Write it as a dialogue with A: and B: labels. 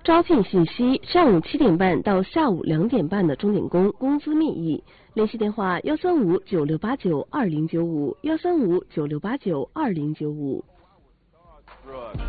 A: 招聘信息：上午7点半到下午2点半的钟点工，工资密议。联系电话：13596892095，13596892095。